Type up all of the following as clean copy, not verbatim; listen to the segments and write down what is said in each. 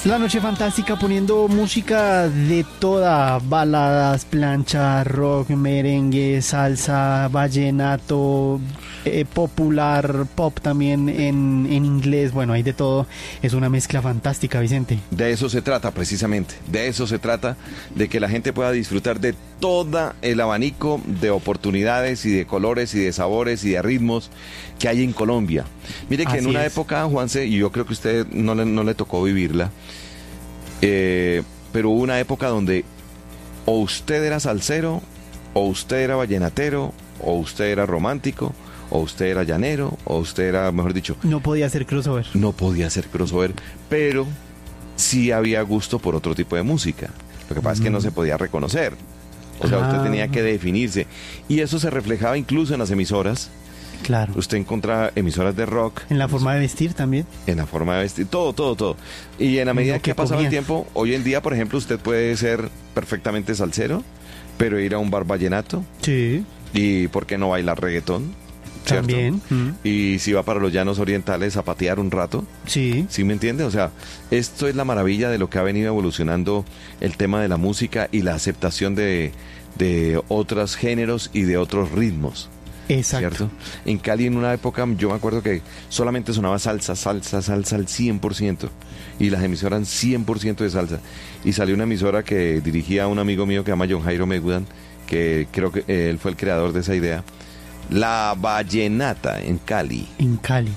La noche fantástica poniendo música de toda, baladas, plancha, rock, merengue, salsa, vallenato, popular, pop también en inglés, bueno, hay de todo. Es una mezcla fantástica, Vicente. De eso se trata precisamente, de eso se trata, de que la gente pueda disfrutar de todo el abanico de oportunidades y de colores y de sabores y de ritmos que hay en Colombia. Mire que Así en una es. época, Juanse, y yo creo que usted no le tocó vivirla, pero hubo una época donde o usted era salsero, o usted era vallenatero, o usted era romántico, o usted era llanero, o usted era, mejor dicho, No podía hacer crossover. no podía hacer crossover, pero sí había gusto por otro tipo de música. Lo que pasa es que no se podía reconocer. O sea, usted tenía que definirse. Y eso se reflejaba incluso en las emisoras. Claro. Usted encontraba emisoras de rock. En la forma de vestir también. En la forma de vestir, todo. Y en la medida Lo que que ha pasado el comía. tiempo, hoy en día, por ejemplo, usted puede ser perfectamente salsero, pero ir a un bar vallenato. Sí. Y ¿por qué no bailar reggaetón? ¿Cierto? También. Y si va para los llanos orientales a patear un rato. Sí. ¿Sí me entiende? O sea, esto es la maravilla de lo que ha venido evolucionando el tema de la música y la aceptación de otros géneros y de otros ritmos. Exacto. ¿Cierto? En Cali en una época yo me acuerdo que solamente sonaba salsa al 100%, y las emisoras 100% de salsa, y salió una emisora que dirigía un amigo mío que se llama John Jairo Megudan, que creo que él fue el creador de esa idea, La Vallenata en Cali. En Cali.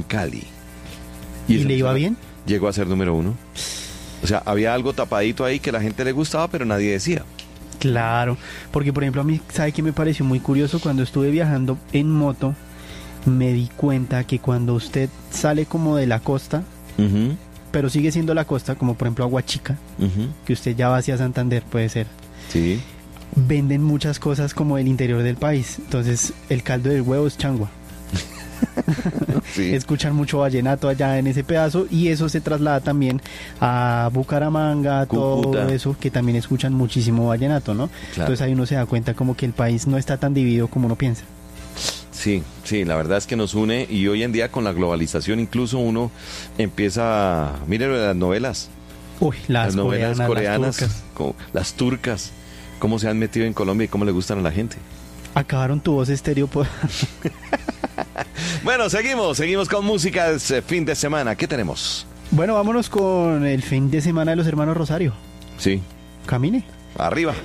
¿Y ¿Y esa le iba emisora bien? llegó a ser número 1? O sea, había algo tapadito ahí que a la gente le gustaba, pero nadie decía. Claro, porque por ejemplo a mí, ¿sabe qué me pareció muy curioso? Cuando estuve viajando en moto, me di cuenta que cuando usted sale como de la costa, Ujú, pero sigue siendo la costa, como por ejemplo Aguachica, ujú. que usted ya va hacia Santander, puede ser, Sí. venden muchas cosas como del interior del país. Entonces el caldo del huevo es changua. Sí. Escuchan mucho vallenato allá en ese pedazo, y eso se traslada también a Bucaramanga, a todo Cúcuta. eso, que también escuchan muchísimo vallenato, ¿no? Claro. Entonces ahí uno se da cuenta como que el país no está tan dividido como uno piensa. Sí, la verdad es que nos une, y hoy en día con la globalización incluso uno empieza, mire las novelas, Uy, las novelas coreanas, las turcas. las turcas, cómo se han metido en Colombia y cómo le gustan a la gente. Acabaron tu voz estéreo por... Bueno, seguimos con música, es fin de semana, ¿qué tenemos? Bueno, vámonos con el fin de semana de los hermanos Rosario. Sí, Camine. arriba.